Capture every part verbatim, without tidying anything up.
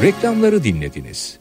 Reklamları dinlediniz.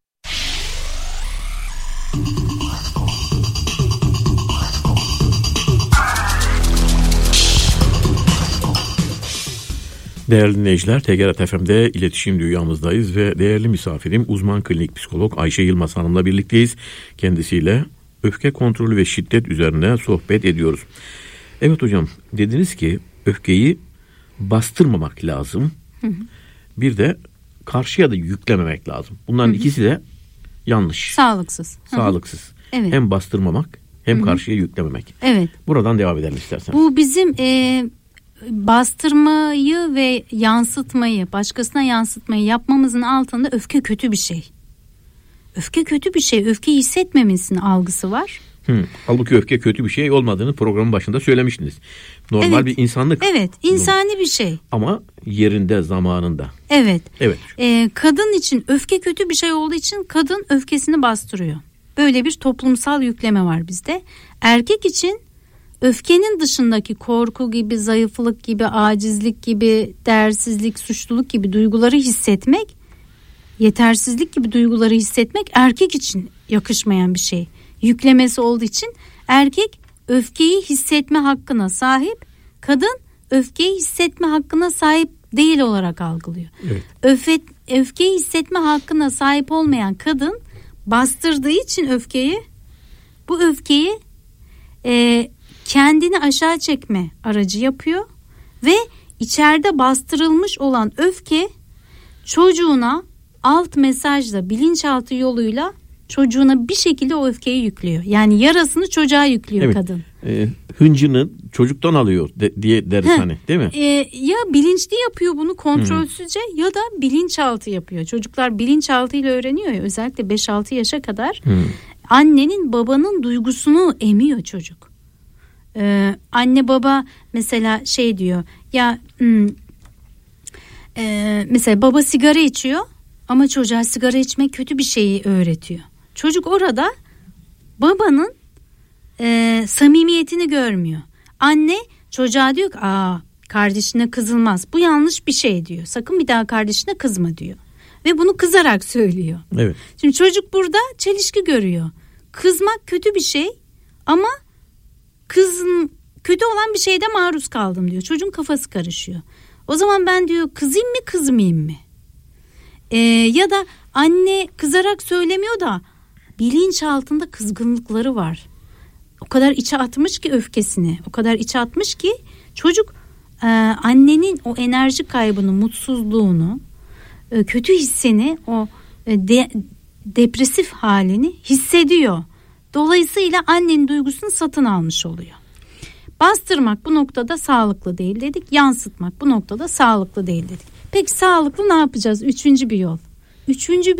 Değerli dinleyiciler, T G R T F M'de iletişim dünyamızdayız ve değerli misafirim uzman klinik psikolog Ayşe Yılmaz Hanım'la birlikteyiz. Kendisiyle öfke kontrolü ve şiddet üzerine sohbet ediyoruz. Evet hocam, dediniz ki öfkeyi bastırmamak lazım. Hı hı. Bir de karşıya da yüklememek lazım. Bunların hı hı. ikisi de yanlış. Sağlıksız. Sağlıksız. Hı hı. Evet. Hem bastırmamak hem hı hı. karşıya yüklememek. Evet. Buradan devam edelim isterseniz. Bu bizim e, bastırmayı ve yansıtmayı, başkasına yansıtmayı yapmamızın altında öfke kötü bir şey. Öfke kötü bir şey. Öfkeyi hissetmemesinin algısı var. Hı. Halbuki öfke kötü bir şey olmadığını programın başında söylemiştiniz. Normal evet. bir insanlık. Evet, insani bir şey. Ama yerinde, zamanında. Evet. Evet. Ee, kadın için öfke kötü bir şey olduğu için kadın öfkesini bastırıyor. Böyle bir toplumsal yükleme var bizde. Erkek için öfkenin dışındaki korku gibi, zayıflık gibi, acizlik gibi, değersizlik, suçluluk gibi duyguları hissetmek, yetersizlik gibi duyguları hissetmek erkek için yakışmayan bir şey. Yüklemesi olduğu için erkek öfkeyi hissetme hakkına sahip, kadın öfkeyi hissetme hakkına sahip değil olarak algılıyor. Evet. Öfke, öfkeyi hissetme hakkına sahip olmayan kadın bastırdığı için öfkeyi, bu öfkeyi e, kendini aşağı çekme aracı yapıyor ve içeride bastırılmış olan öfke çocuğuna alt mesajla, bilinçaltı yoluyla çocuğuna bir şekilde o öfkeyi yüklüyor. Yani yarasını çocuğa yüklüyor evet. kadın. E, hıncını çocuktan alıyor de, diye deriz Heh. hani, değil mi? E, ya bilinçli yapıyor bunu kontrolsüzce hmm. ya da bilinçaltı yapıyor. Çocuklar bilinçaltıyla öğreniyor ya, özellikle beş altı yaşa kadar hmm. annenin babanın duygusunu emiyor çocuk. Ee, anne baba mesela şey diyor ya hmm, e, mesela baba sigara içiyor ama çocuğa sigara içmek kötü bir şeyi öğretiyor. Çocuk orada babanın e, samimiyetini görmüyor. Anne çocuğa diyor ki aa, kardeşine kızılmaz, bu yanlış bir şey diyor, sakın bir daha kardeşine kızma diyor ve bunu kızarak söylüyor. Evet. Şimdi çocuk burada çelişki görüyor. Kızmak kötü bir şey ama kızın kötü olan bir şeyde maruz kaldım diyor. Çocuğun kafası karışıyor. O zaman ben diyor kızayım mı kızmayayım mı? Ee, ya da anne kızarak söylemiyor da bilinç altında kızgınlıkları var. O kadar içe atmış ki öfkesini, o kadar içe atmış ki çocuk e, annenin o enerji kaybını, mutsuzluğunu, e, kötü hissini, o e, de, depresif halini hissediyor. Dolayısıyla annenin duygusunu satın almış oluyor. Bastırmak bu noktada sağlıklı değil dedik. Yansıtmak bu noktada sağlıklı değil dedik. Peki sağlıklı ne yapacağız? Üçüncü bir yol. Üçüncü bir